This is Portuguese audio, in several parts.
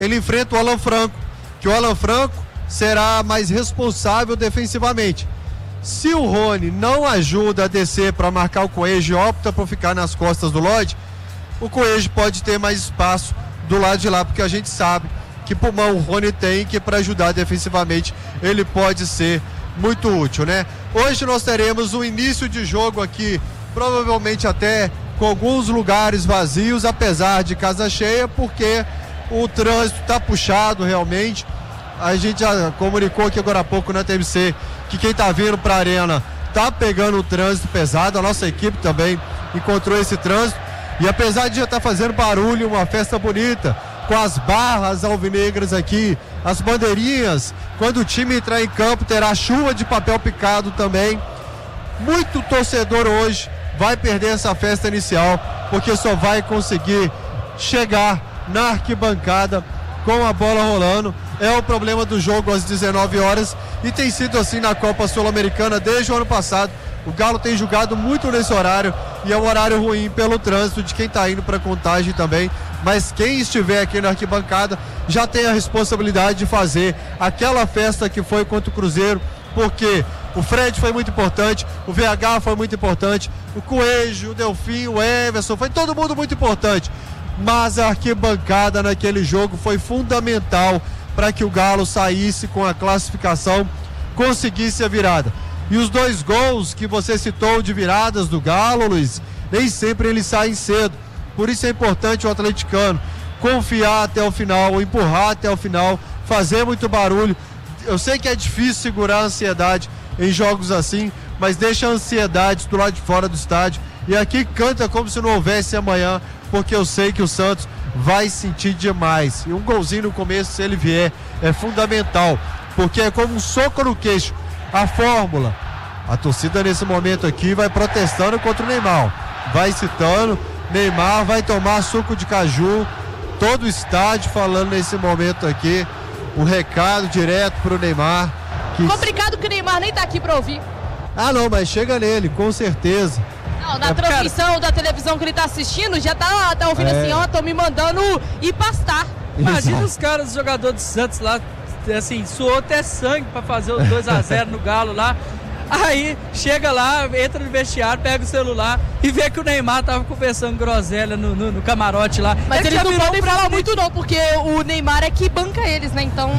ele enfrenta o Alan Franco, que o Alan Franco será mais responsável defensivamente. Se o Rony não ajuda a descer para marcar o Coelho e opta por ficar nas costas do Lodge, o Coelho pode ter mais espaço do lado de lá, porque a gente sabe que pulmão o Rony tem, que para ajudar defensivamente ele pode ser muito útil, né? Hoje nós teremos um início de jogo aqui, provavelmente até com alguns lugares vazios, apesar de casa cheia, porque o trânsito está puxado realmente. A gente já comunicou aqui agora há pouco na TMC que quem está vindo para a arena está pegando o trânsito pesado, a nossa equipe também encontrou esse trânsito, e apesar de já estar fazendo barulho, uma festa bonita, com as barras alvinegras aqui, as bandeirinhas, quando o time entrar em campo terá chuva de papel picado também. Muito torcedor hoje vai perder essa festa inicial, porque só vai conseguir chegar na arquibancada com a bola rolando. É o problema do jogo às 19 horas e tem sido assim na Copa Sul-Americana desde o ano passado. O Galo tem jogado muito nesse horário e é um horário ruim pelo trânsito de quem está indo para Contagem também, mas quem estiver aqui na arquibancada já tem a responsabilidade de fazer aquela festa que foi contra o Cruzeiro, porque o Fred foi muito importante, o VH foi muito importante, o Coelho, o Delfim, o Everson, foi todo mundo muito importante, mas a arquibancada naquele jogo foi fundamental para que o Galo saísse com a classificação, conseguisse a virada. E os 2 gols que você citou de viradas do Galo, Luiz, nem sempre eles saem cedo. Por isso é importante o atleticano confiar até o final, empurrar até o final, fazer muito barulho. Eu sei que é difícil segurar a ansiedade em jogos assim, mas deixa a ansiedade do lado de fora do estádio. E aqui canta como se não houvesse amanhã, porque eu sei que o Santos vai sentir demais. E um golzinho no começo, se ele vier, é fundamental, porque é como um soco no queixo. A fórmula, a torcida nesse momento aqui vai protestando contra o Neymar, vai citando, Neymar vai tomar suco de caju, todo o estádio falando nesse momento aqui, o recado direto pro Neymar. Complicado que o Neymar nem tá aqui pra ouvir. Ah não, mas chega nele, com certeza. Não, na transmissão da televisão que ele tá assistindo, já tá ouvindo assim, ó, tô me mandando ir pastar. Imagina os caras, os jogadores do Santos lá, assim, suou até sangue pra fazer os 2-0 no Galo lá. Aí chega lá, entra no vestiário, pega o celular e vê que o Neymar tava conversando groselha no camarote lá. Mas eles não podem falar muito não, porque o Neymar é que banca eles, né? Então...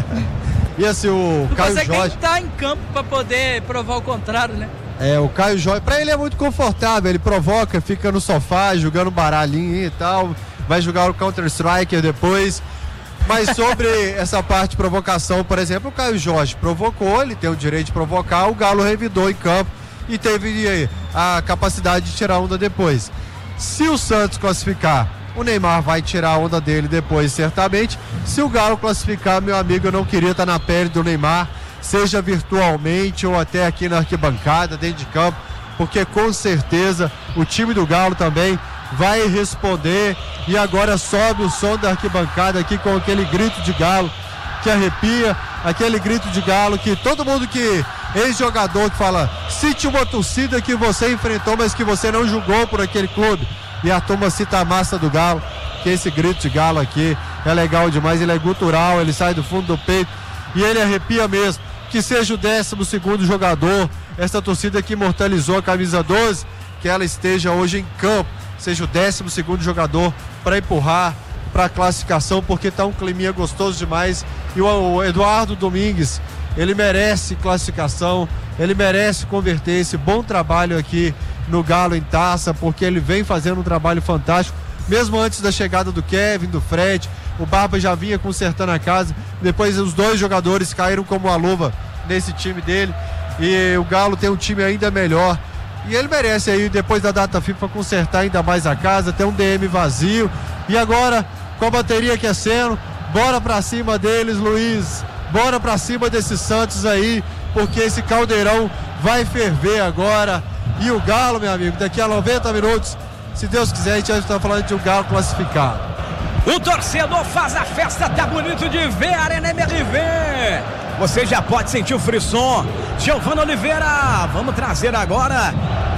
E assim, o Caio Jorge... Tem que estar em campo pra poder provar o contrário, né? É, o Caio Jorge, pra ele é muito confortável, ele provoca, fica no sofá jogando baralhinho e tal, vai jogar o Counter-Strike depois. Mas sobre essa parte de provocação, por exemplo, o Caio Jorge provocou, ele tem o direito de provocar, o Galo revidou em campo e teve a capacidade de tirar a onda depois. Se o Santos classificar, o Neymar vai tirar a onda dele depois, certamente. Se o Galo classificar, meu amigo, eu não queria estar na pele do Neymar, seja virtualmente ou até aqui na arquibancada, dentro de campo, porque com certeza o time do Galo também vai responder. E agora sobe o som da arquibancada aqui com aquele grito de Galo que arrepia, aquele grito de Galo que todo mundo que ex-jogador que fala, cite uma torcida que você enfrentou, mas que você não jogou por aquele clube, e a turma cita a massa do Galo, que esse grito de Galo aqui é legal demais, ele é gutural, ele sai do fundo do peito e ele arrepia mesmo. Que seja o 12º jogador, essa torcida que imortalizou a camisa 12, que ela esteja hoje em campo, seja o 12º jogador para empurrar para a classificação, porque tá um climinha gostoso demais. E o Eduardo Domingues, ele merece classificação, ele merece converter esse bom trabalho aqui no Galo em taça, porque ele vem fazendo um trabalho fantástico, mesmo antes da chegada do Kevin, do Fred. O Barba já vinha consertando a casa, depois os 2 jogadores caíram como uma luva nesse time dele, e o Galo tem um time ainda melhor, e ele merece aí, depois da data FIFA, consertar ainda mais a casa, ter um DM vazio, e agora, com a bateria aquecendo, bora pra cima deles, Luiz, bora pra cima desses Santos aí, porque esse caldeirão vai ferver agora, e o Galo, meu amigo, daqui a 90 minutos, se Deus quiser, a gente já está falando de um Galo classificado. O torcedor faz a festa, tá bonito de ver, Arena MRV. Você já pode sentir o frisson. Giovana Oliveira, vamos trazer agora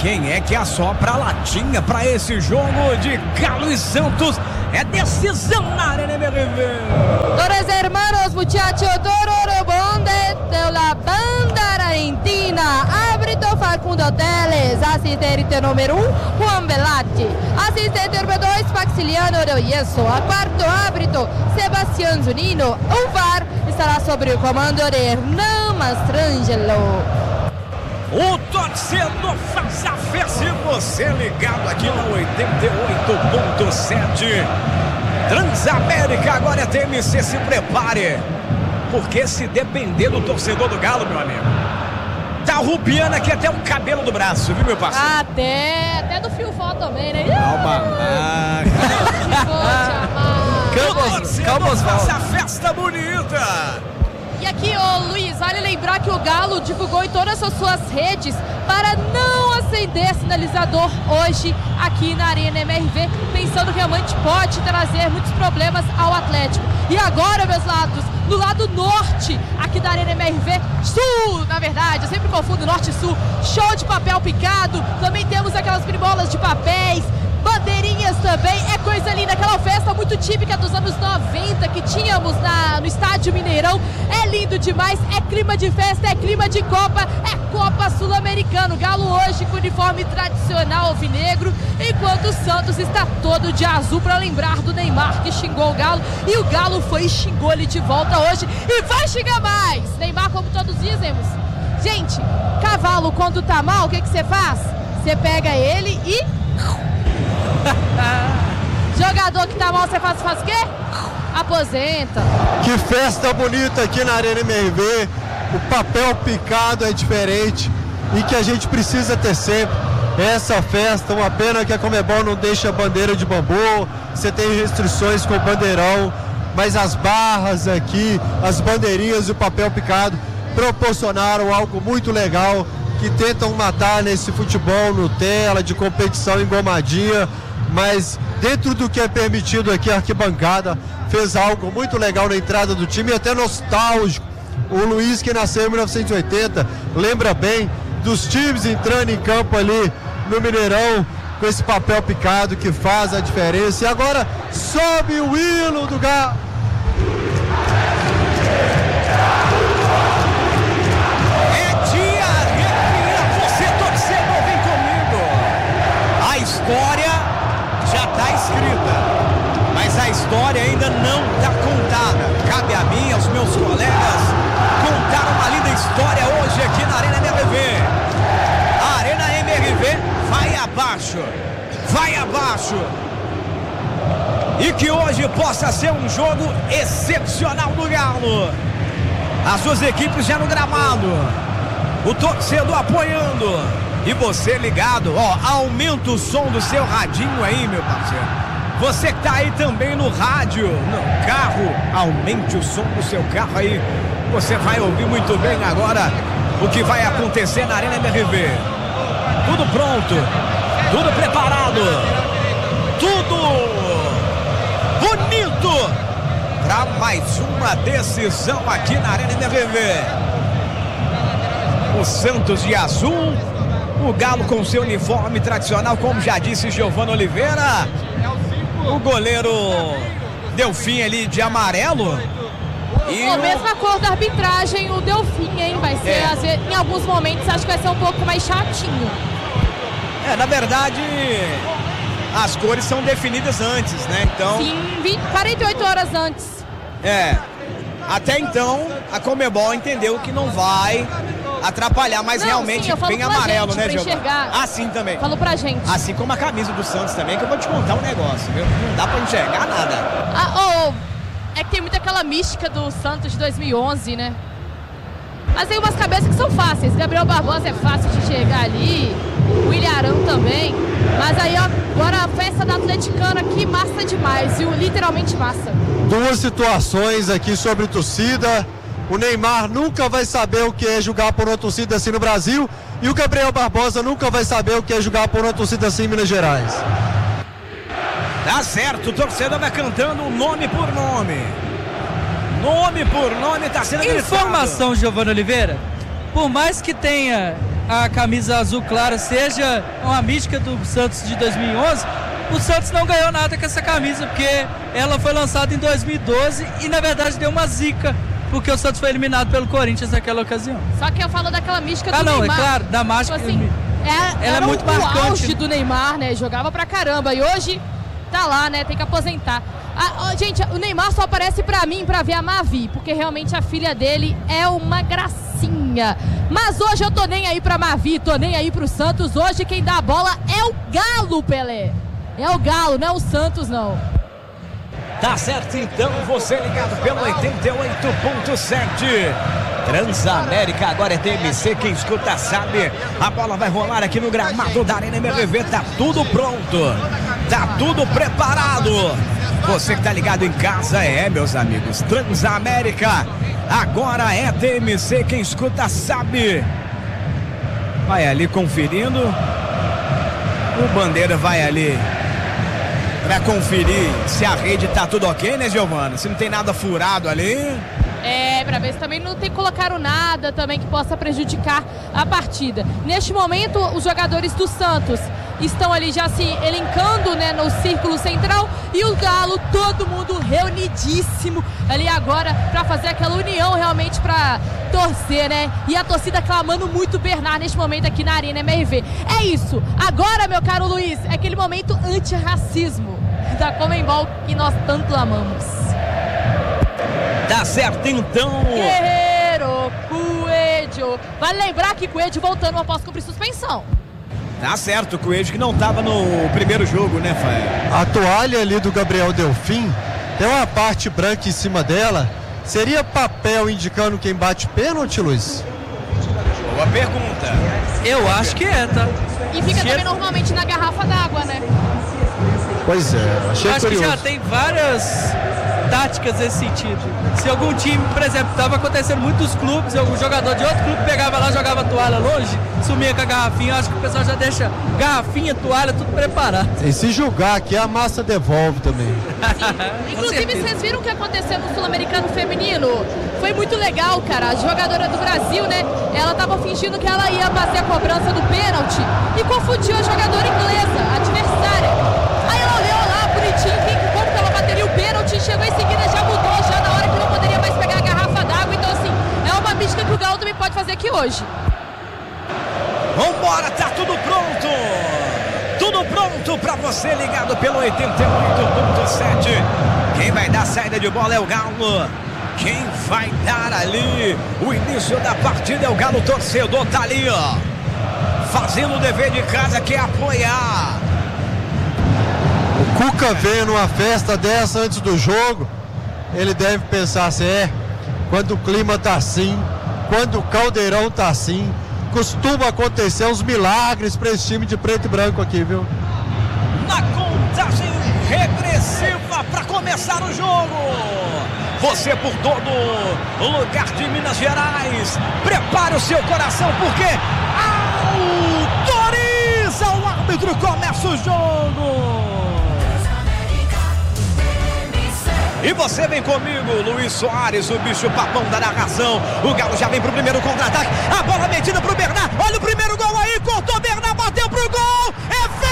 quem é que assopra a latinha para esse jogo de Galo e Santos. É decisão na Arena MRV. Dos hermanos muchachos Dororobonde de la banda argentina. Árbitro Facundo Teles. Assistente número 1, Juan Velati. Assistente número 2, Maxiliano Royeso. A quarto árbitro, Sebastián Zunino. O VAR estará sobre o comando de Hernan Mastrangelo. O torcedor faz a festa e você ligado aqui na 88.7 Transamérica. Agora é TMC, se prepare, porque se depender do torcedor do Galo, meu amigo, tá rupiando aqui até o cabelo do braço, viu, meu parceiro? Até do Fiofó também, né? Calma. Calma, faz a festa bonita. E aqui, Luiz, vale lembrar que o Galo divulgou em todas as suas redes para não acender sinalizador hoje aqui na Arena MRV, pensando que realmente pode trazer muitos problemas ao Atlético. E agora, meus lados, no lado norte aqui da Arena MRV, sul, na verdade, eu sempre confundo norte e sul, show de papel picado, também temos aquelas brimbolas de papéis, bandeirinhas também, é coisa linda, aquela festa muito típica dos anos 90 que tínhamos no Estádio Mineirão. É lindo demais, é clima de festa, é clima de Copa, é Copa Sul-Americana. O Galo hoje com o uniforme tradicional alvinegro, enquanto o Santos está todo de azul para lembrar do Neymar que xingou o Galo, e o Galo foi e xingou ele de volta hoje e vai xingar mais. Neymar, como todos dizemos, gente, cavalo quando tá mal, o que você faz? Você pega ele e... Jogador que tá mal, você faz o quê? Aposenta. Que festa bonita aqui na Arena MRV. O papel picado é diferente e que a gente precisa ter sempre essa festa. Uma pena que a Conmebol não deixa a bandeira de bambu, você tem restrições com o bandeirão, mas as barras aqui, as bandeirinhas e o papel picado proporcionaram algo muito legal que tentam matar nesse futebol Nutella, de competição engomadinha, mas dentro do que é permitido aqui, a arquibancada fez algo muito legal na entrada do time, até nostálgico. O Luiz, que nasceu em 1980, lembra bem dos times entrando em campo ali no Mineirão, com esse papel picado que faz a diferença. E agora sobe o hino do Galo. A história já está escrita, mas a história ainda não está contada. Cabe a mim, aos meus colegas, contar uma linda história hoje aqui na Arena MRV. A Arena MRV vai abaixo, vai abaixo. E que hoje possa ser um jogo excepcional do Galo. As duas equipes já no gramado, o torcedor apoiando. E você ligado, aumenta o som do seu radinho aí, meu parceiro. Você que tá aí também no rádio, no carro, aumente o som do seu carro aí. Você vai ouvir muito bem agora o que vai acontecer na Arena MRV. Tudo pronto, tudo preparado, tudo bonito para mais uma decisão aqui na Arena MRV. O Santos de azul, o Galo com seu uniforme tradicional, como já disse Giovanni Oliveira. O goleiro Delfim ali de amarelo. E mesma cor da arbitragem, o Delfim, hein? Vai ser, em alguns momentos, acho que vai ser um pouco mais chatinho. Na verdade, as cores são definidas antes, né? Então... Sim, 48 horas antes. Até então, a Conmebol entendeu que não vai atrapalhar, mas não, realmente sim, bem amarelo, gente, né, Giovanni? Assim também. Falou pra gente. Assim como a camisa do Santos também, que eu vou te contar um negócio, viu? Não dá pra enxergar nada. É que tem muito aquela mística do Santos de 2011, né? Mas tem umas cabeças que são fáceis. Gabriel Barbosa é fácil de chegar ali, o Ilharão também. Mas aí, agora a festa da Atleticana aqui, massa demais, viu? Literalmente massa. Duas situações aqui sobre torcida. O Neymar nunca vai saber o que é jogar por uma torcida assim no Brasil, e o Gabriel Barbosa nunca vai saber o que é jogar por uma torcida assim em Minas Gerais. Tá certo, o torcedor vai cantando nome por nome. Nome por nome tá sendo gritado. Informação, Giovanni Oliveira. Por mais que tenha a camisa azul clara seja uma mística do Santos de 2011, o Santos não ganhou nada com essa camisa, porque ela foi lançada em 2012 e na verdade deu uma zica, porque o Santos foi eliminado pelo Corinthians naquela ocasião. Só que eu falo daquela mística do Neymar. É claro, da mágica. Tipo assim, ela é muito marcante. O auge do Neymar, né? Jogava pra caramba. E hoje tá lá, né? Tem que aposentar. Gente, o Neymar só aparece pra mim pra ver a Mavi, porque realmente a filha dele é uma gracinha. Mas hoje eu tô nem aí pra Mavi, tô nem aí pro Santos. Hoje quem dá a bola é o Galo, Pelé. É o Galo, não é o Santos, não. Tá certo, então, você ligado pelo 88.7. Transamérica, agora é TMC, quem escuta sabe. A bola vai rolar aqui no gramado da Arena MRV, tá tudo pronto, tá tudo preparado. Você que tá ligado em casa, meus amigos, Transamérica, agora é TMC, quem escuta sabe. Vai ali conferindo. O Bandeira vai ali pra conferir se a rede tá tudo ok, né, Giovana? Se não tem nada furado ali. Pra ver se também não colocaram nada também que possa prejudicar a partida. Neste momento, os jogadores do Santos estão ali já se elencando, né, no círculo central, e o Galo, todo mundo reunidíssimo ali agora para fazer aquela união realmente para torcer, né? E a torcida clamando muito Bernard neste momento aqui na Arena MRV. É isso. Agora, meu caro Luiz, é aquele momento antirracismo da Conmebol que nós tanto amamos. Tá certo, então. Guerreiro, Coelho. Vale lembrar que Coelho voltando após cumprir suspensão. Tá certo, Coelho que não tava no primeiro jogo, né, Fael? A toalha ali do Gabriel Delfim tem uma parte branca em cima dela. Seria papel indicando quem bate pênalti, Luiz? Boa pergunta. Eu acho que tá. E fica também normalmente na garrafa d'água, né? Pois é, achei acho curioso. Que já tem várias táticas nesse sentido. Se algum time, por exemplo, estava acontecendo muitos clubes, algum jogador de outro clube pegava lá, jogava a toalha longe, sumia com a garrafinha, acho que o pessoal já deixa garrafinha, toalha, tudo preparado. E se julgar aqui, a massa devolve também. Inclusive, vocês viram o que aconteceu no Sul-Americano Feminino? Foi muito legal, cara. A jogadora do Brasil, né? Ela tava fingindo que ela ia fazer a cobrança do pênalti e confundiu a jogadora inglesa, a adversária. Aí ela olhou lá, bonitinho, como que ela bateria o pênalti, chegou em seguida, já mudou, já na hora que não poderia mais pegar a garrafa d'água. Então, assim, é uma mística que o Galo também pode fazer aqui hoje. Vambora, tá tudo pronto! Tudo pronto pra você ligado pelo 88.7. Quem vai dar saída de bola é o Galo. Quem vai dar ali o início da partida é o Galo. Torcedor tá ali, ó, fazendo o dever de casa, que é apoiar. O Cuca veio numa festa dessa antes do jogo. Ele deve pensar assim, quando o clima tá assim, quando o caldeirão tá assim, costuma acontecer uns milagres para esse time de preto e branco aqui, viu? Na contagem regressiva para começar o jogo. Você por todo lugar de Minas Gerais, prepare o seu coração, porque autoriza o árbitro, começa o jogo. E você vem comigo, Luiz Soares, o bicho papão da narração. O Galo já vem pro primeiro contra-ataque. A bola metida pro Bernard. Olha o primeiro gol aí, cortou Bernard, bateu pro gol. É